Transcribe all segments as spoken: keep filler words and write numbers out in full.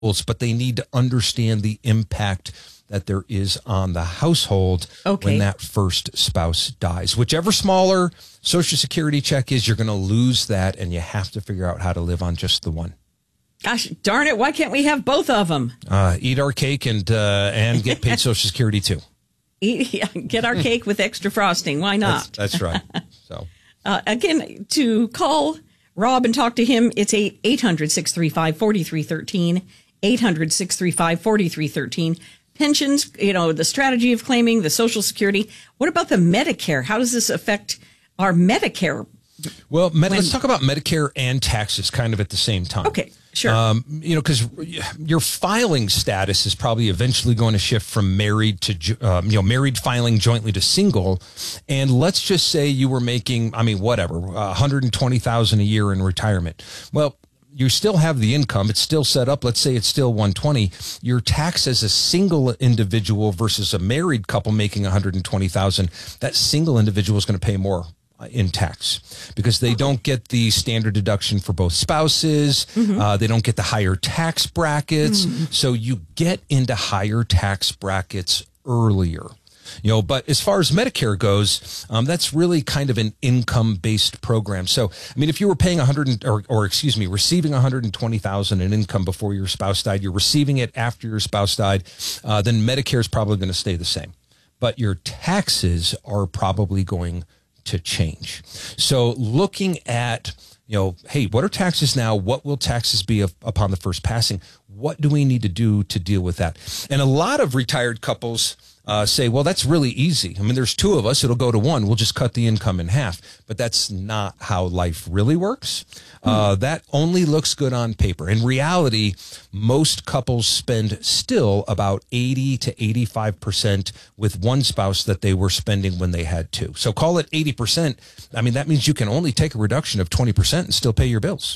but they need to understand the impact that there is on the household okay. when that first spouse dies. Whichever smaller Social Security check is, you're going to lose that, and you have to figure out how to live on just the one. Gosh, darn it, why can't we have both of them? Uh, eat our cake and uh, and get paid Social Security, too. Eat, yeah, get our cake with extra frosting. Why not? That's, that's right. So uh, again, to call Rob and talk to him, it's eight hundred, six three five, four three one three, eight hundred, six three five, four three one three. Pensions, you know, the strategy of claiming the Social Security. What about the Medicare? How does this affect our Medicare? Well, med- when, let's talk about Medicare and taxes kind of at the same time. Okay, sure. Um, you know, because your filing status is probably eventually going to shift from married to, um, you know, married filing jointly to single. And let's just say you were making, I mean, whatever, one hundred twenty thousand dollars a year in retirement. Well, you still have the income. It's still set up. Let's say it's still one hundred twenty. Your tax as a single individual versus a married couple making one hundred twenty thousand dollars, that single individual is going to pay more in tax because they don't get the standard deduction for both spouses. Mm-hmm. Uh, they don't get the higher tax brackets. Mm-hmm. So you get into higher tax brackets earlier. You know, but as far as Medicare goes, um, that's really kind of an income-based program. So, I mean, if you were paying one hundred or, or excuse me, receiving one hundred twenty thousand dollars in income before your spouse died, you're receiving it after your spouse died, uh, then Medicare is probably going to stay the same. But your taxes are probably going to change. So looking at, you know, hey, what are taxes now? What will taxes be up, upon the first passing? What do we need to do to deal with that? And a lot of retired couples uh, say, well, that's really easy. I mean, there's two of us. It'll go to one. We'll just cut the income in half. But that's not how life really works. Hmm. Uh, that only looks good on paper. In reality, most couples spend still about eighty to eighty-five percent with one spouse that they were spending when they had two. So call it eighty percent. I mean, that means you can only take a reduction of twenty percent and still pay your bills.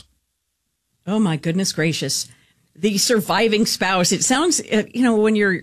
Oh, my goodness gracious. The surviving spouse. It sounds, uh, you know, when you're,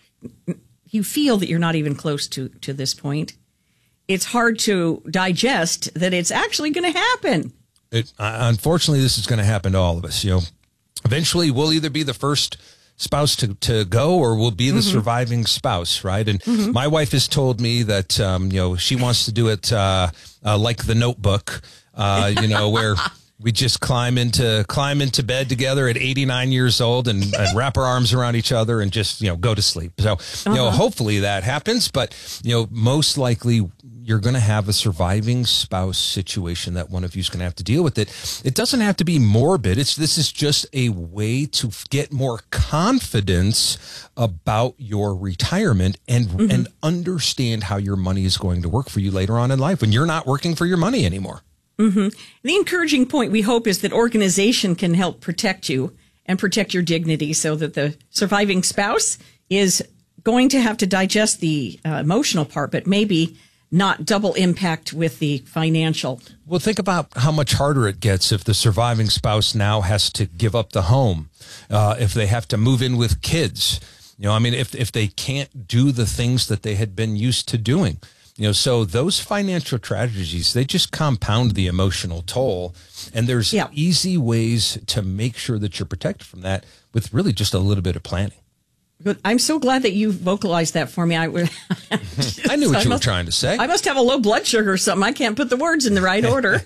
you feel that you're not even close to, to this point, it's hard to digest that it's actually going to happen. It, uh, unfortunately, this is going to happen to all of us. You know, eventually we'll either be the first spouse to, to go or we'll be the mm-hmm. surviving spouse, right? And mm-hmm. my wife has told me that, um, you know, she wants to do it uh, uh, like The Notebook, uh, you know, where we just climb into climb into bed together at eighty-nine years old and, and wrap our arms around each other and just, you know, go to sleep. So, uh-huh. you know, hopefully that happens. But, you know, most likely you're going to have a surviving spouse situation that one of you is going to have to deal with it. It doesn't have to be morbid. It's this is just a way to get more confidence about your retirement and mm-hmm. and understand how your money is going to work for you later on in life when you're not working for your money anymore. Mm-hmm. The encouraging point, we hope, is that organization can help protect you and protect your dignity so that the surviving spouse is going to have to digest the uh, emotional part, but maybe not double impact with the financial. Well, think about how much harder it gets if the surviving spouse now has to give up the home, uh, if they have to move in with kids. You know, I mean, if if they can't do the things that they had been used to doing. You know, so those financial tragedies, they just compound the emotional toll. And there's yeah. easy ways to make sure that you're protected from that with really just a little bit of planning. But I'm so glad that you vocalized that for me. I, I knew what I you must, were trying to say. I must have a low blood sugar or something. I can't put the words in the right order.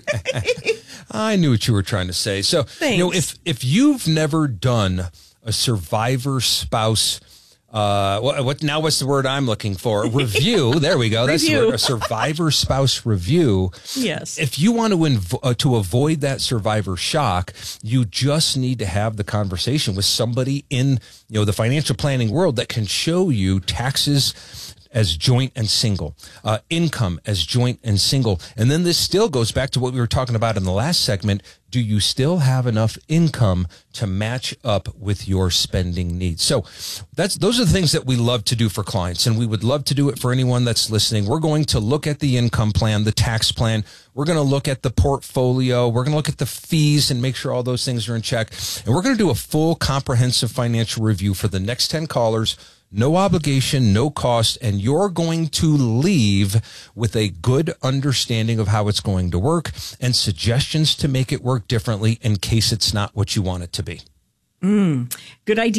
I knew what you were trying to say. So, Thanks. you know, if if you've never done a survivor spouse Uh, what, what now? What's the word I'm looking for? Review. There we go. That's the word. A survivor spouse review. Yes. If you want to inv- uh, to avoid that survivor shock, you just need to have the conversation with somebody in, you know, the financial planning world that can show you taxes as joint and single, uh, income as joint and single. And then this still goes back to what we were talking about in the last segment. Do you still have enough income to match up with your spending needs? So that's those are the things that we love to do for clients, and we would love to do it for anyone that's listening. We're going to look at the income plan, the tax plan. We're going to look at the portfolio. We're going to look at the fees and make sure all those things are in check. And we're going to do a full comprehensive financial review for the next ten callers. No obligation, no cost, and you're going to leave with a good understanding of how it's going to work and suggestions to make it work differently in case it's not what you want it to be. Good idea.